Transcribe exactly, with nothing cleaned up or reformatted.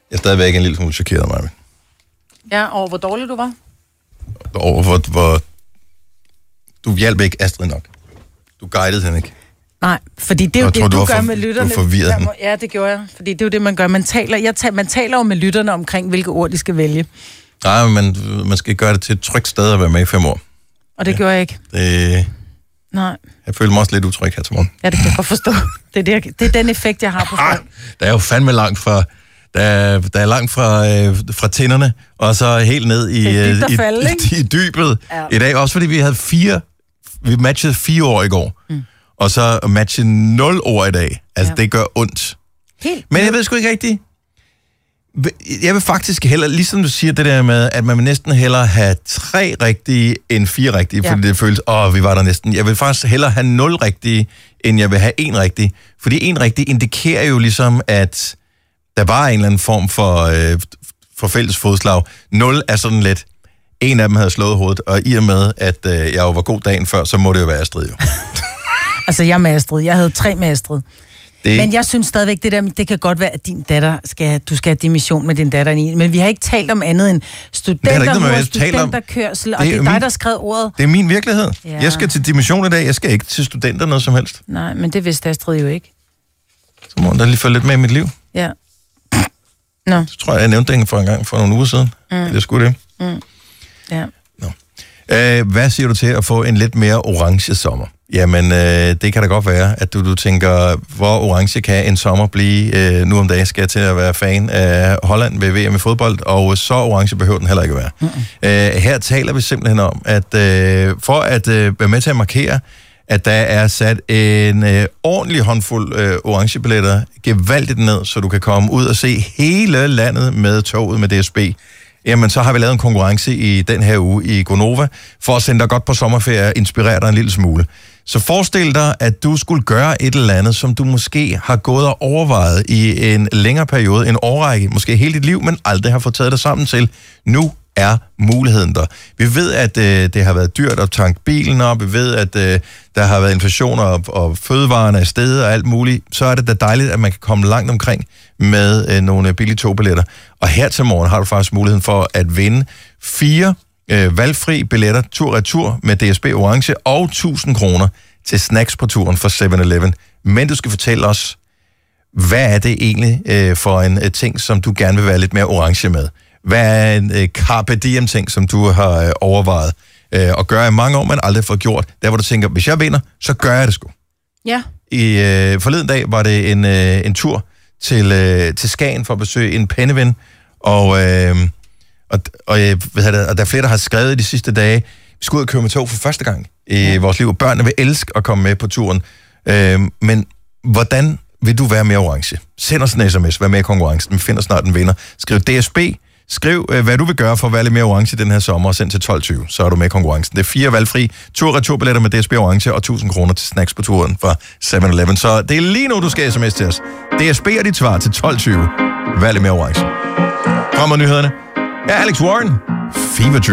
Jeg er stadigvæk en lille smule chokeret, Maja. Ja, over hvor dårlig du var? Over hvor, hvor... Du hjalp ikke Astrid nok. Du guidede hende ikke. Nej, fordi det er jo jeg det, tror, du, du gør for, med lytterne. Du forvirrede hende. Ja, det gjorde jeg. Fordi det er jo det, man gør. Man taler, jeg taler, man taler jo med lytterne omkring, hvilke ord de skal vælge. Nej, men man skal gøre det til et trygt sted at være med i fem år. Og det ja. gjorde jeg ikke. Det... Nej. Jeg føler mig også lidt utryg her til morgen. Ja, det kan jeg godt forstå. Det er, det, det er den effekt, jeg har på folk. Der er jo fandme langt fra... Der er, der er langt fra, øh, fra tænderne, og så helt ned i, øh, i, falde, i, i dybet ja. i dag. Også fordi vi havde fire... Vi matchede fire år i går. Mm. Og så matche nul år i dag. Altså, ja. det gør ondt. Helt. Men jeg ved sgu ikke rigtigt. Jeg vil faktisk hellere, ligesom du siger det der med, at man vil næsten hellere have tre rigtige end fire rigtige, ja. fordi det føles, åh, vi var der næsten. Jeg vil faktisk hellere have nul rigtige, end jeg vil have en rigtig. Fordi en rigtig indikerer jo ligesom, at der var en eller anden form for, øh, for fælles fodslag. Nul er sådan lidt. En af dem havde slået hovedet, og i og med, at øh, jeg jo var god dagen før, så må det jo være Astrid jo. Altså, jeg er med Astrid. Jeg havde tre med Astrid. Det... Men jeg synes stadigvæk, det der, det kan godt være, at din datter skal, du skal have dimission med din datter i. Men vi har ikke talt om andet end studenterhus, studenterkørsel, og det er, det er dig, der skrev ordet. Det er min virkelighed. Ja. Jeg skal til dimission i dag, jeg skal ikke til studenter noget som helst. Nej, men det vidste Astrid jo ikke. Så må der lige følge lidt med i mit liv. Ja. Nå. Så tror jeg, jeg nævnte det for en gang for nogle uger siden. Mm. Det skulle det. Mm. Ja. Nå. Øh, hvad siger du til at få en lidt mere orange sommer? Jamen, øh, det kan da godt være, at du, du tænker, hvor orange kan en sommer blive? Øh, nu om dagen skal jeg til at være fan af Holland ved V M i fodbold, og så orange behøver den heller ikke at være. Mm-hmm. Øh, her taler vi simpelthen om, at øh, for at øh, være med til at markere, at der er sat en øh, ordentlig håndfuld øh, orange billetter gevaldigt ned, så du kan komme ud og se hele landet med toget med D S B. Jamen, så har vi lavet en konkurrence i den her uge i Gonova, for at sende dig godt på sommerferie og inspirere dig en lille smule. Så forestil dig, at du skulle gøre et eller andet, som du måske har gået og overvejet i en længere periode, en årrække, måske hele dit liv, men aldrig har fået taget dig sammen til. Nu er muligheden der. Vi ved, at øh, det har været dyrt at tanke bilen op, vi ved, at øh, der har været inflationer og, og fødevarene er steget og alt muligt. Så er det da dejligt, at man kan komme langt omkring med øh, nogle billige togbilletter. Og her til morgen har du faktisk muligheden for at vinde fire øh, valgfri billetter tur-retur med D S B Orange og tusind kroner til snacks på turen for seven eleven. Men du skal fortælle os, hvad er det egentlig øh, for en øh, ting, som du gerne vil være lidt mere orange med? Hvad er en øh, carpe diem ting, som du har øh, overvejet øh, at gøre i mange år, men aldrig fået gjort? Der hvor du tænker, hvis jeg vinder, så gør jeg det sgu. Ja. I øh, forleden dag var det en, øh, en tur til, øh, til Skagen for at besøge en penneven, og, øh, og, og, øh, hvad det, og der er flere, der har skrevet i de sidste dage, vi skal ud og køre med tog for første gang i ja. vores liv. Børnene vil elske at komme med på turen. Øh, men hvordan vil du være mere orange? Send os en sms, vær med i konkurrencen. Vi finder snart en vinder. Skriv D S B. Skriv, hvad du vil gøre for at være lidt mere orange den her sommer, og send til tolv tyve, så er du med i konkurrencen. Det er fire valgfri tur-retur-billetter med D S B Orange og tusind kroner til snacks på turen fra seven eleven. Så det er lige nu, du skal sms til os. D S B er dit svar til tolv tyve. Vær lidt mere orange. Kommer nyhederne. Ja, Alex Warren. Fever Dream.